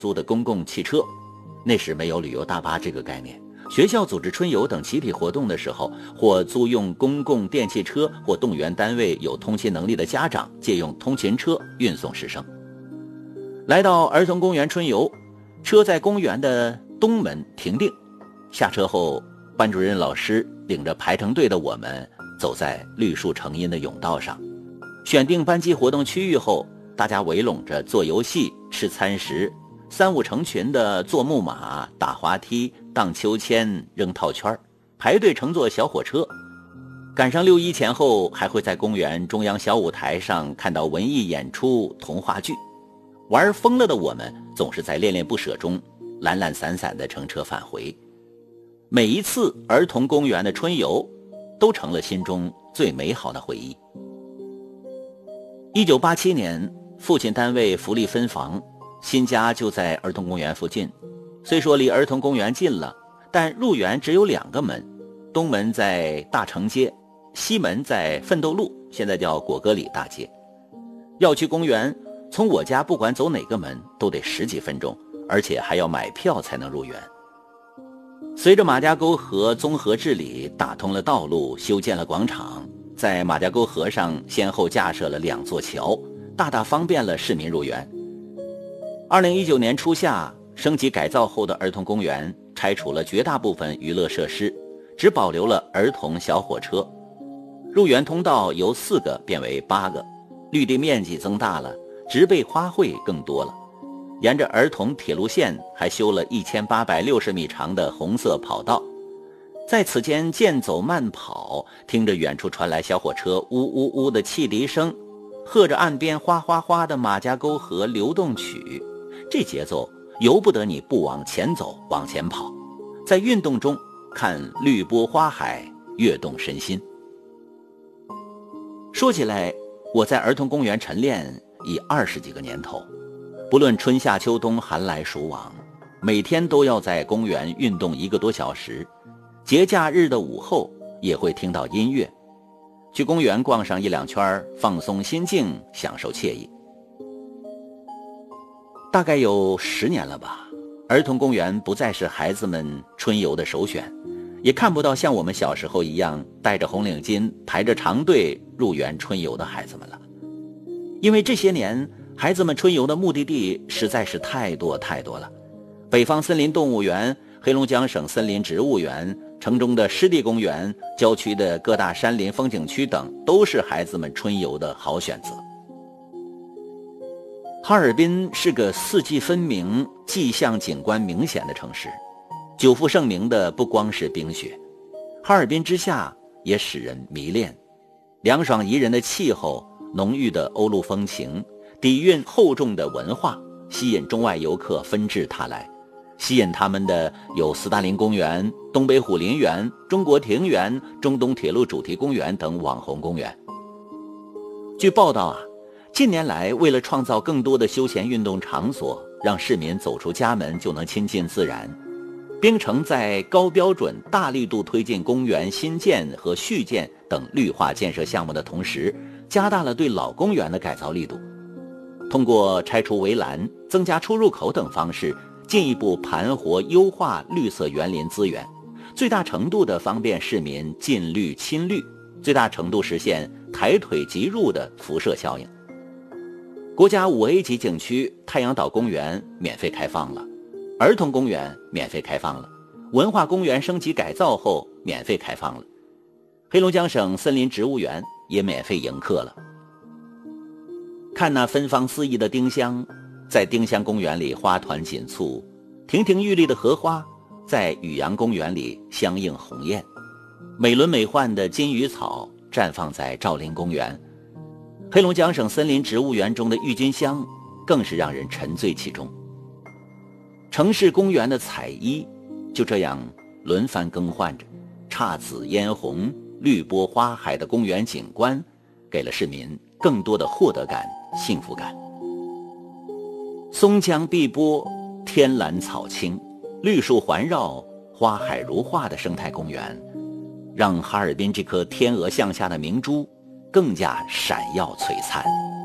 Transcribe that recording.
租的公共汽车。那时没有旅游大巴这个概念，学校组织春游等集体活动的时候，或租用公共电汽车，或动员单位有通勤能力的家长借用通勤车运送师生。来到儿童公园春游，车在公园的东门停定，下车后，班主任老师领着排成队的我们走在绿树成荫的甬道上。选定班级活动区域后，大家围拢着做游戏、吃餐食，三五成群的坐木马、打滑梯、荡秋千、扔套圈，排队乘坐小火车。赶上6·1前后，还会在公园中央小舞台上看到文艺演出、童话剧。玩疯了的我们总是在恋恋不舍中懒懒散散地乘车返回。每一次儿童公园的春游都成了心中最美好的回忆。1987年，父亲单位福利分房，新家就在儿童公园附近。虽说离儿童公园近了，但入园只有2个门，东门在大成街，西门在奋斗路，现在叫果戈里大街。要去公园，从我家不管走哪个门都得10几分钟，而且还要买票才能入园。随着马家沟河综合治理，打通了道路，修建了广场，在马家沟河上先后架设了2座桥，大大方便了市民入园。2019年初夏，升级改造后的儿童公园拆除了绝大部分娱乐设施，只保留了儿童小火车。入园通道由4个变为8个，绿地面积增大了，植被花卉更多了。沿着儿童铁路线还修了1860米长的红色跑道，在此间健走慢跑，听着远处传来小火车呜呜呜的汽笛声，和着岸边哗哗哗的马家沟河流动曲，这节奏由不得你不往前走往前跑，在运动中看绿波花海，跃动身心。说起来，我在儿童公园晨练已20几个年头，不论春夏秋冬寒来暑往，每天都要在公园运动1个多小时，节假日的午后也会听到音乐，去公园逛上1、2圈，放松心境，享受惬意。大概有10年了吧，儿童公园不再是孩子们春游的首选，也看不到像我们小时候一样戴着红领巾排着长队入园春游的孩子们了。因为这些年孩子们春游的目的地实在是太多太多了，北方森林动物园、黑龙江省森林植物园、城中的湿地公园、郊区的各大山林风景区等都是孩子们春游的好选择。哈尔滨是个四季分明、气象景观明显的城市，久负盛名的不光是冰雪，哈尔滨之夏也使人迷恋。凉爽宜人的气候，浓郁的欧陆风情，底蕴厚重的文化，吸引中外游客纷至沓来。吸引他们的有斯大林公园、东北虎林园、中国庭园、中东铁路主题公园等网红公园。据报道近年来为了创造更多的休闲运动场所，让市民走出家门就能亲近自然，冰城在高标准大力度推进公园新建和续建等绿化建设项目的同时，加大了对老公园的改造力度，通过拆除围栏、增加出入口等方式，进一步盘活优化绿色园林资源，最大程度地方便市民近绿亲绿，最大程度实现抬腿即入的辐射效应。国家5A 级景区太阳岛公园免费开放了，儿童公园免费开放了，文化公园升级改造后免费开放了，黑龙江省森林植物园也免费迎客了。看那芬芳四溢的丁香，在丁香公园里花团锦簇，亭亭玉立的荷花在雨阳公园里相映红艳，美轮美奂的金鱼草绽放在兆麟公园，黑龙江省森林植物园中的郁金香更是让人沉醉其中。城市公园的彩衣就这样轮番更换着，姹紫嫣红、绿波花海的公园景观，给了市民更多的获得感、幸福感。松江碧波，天蓝草青，绿树环绕，花海如画的生态公园，让哈尔滨这颗天鹅向下的明珠更加闪耀璀璨。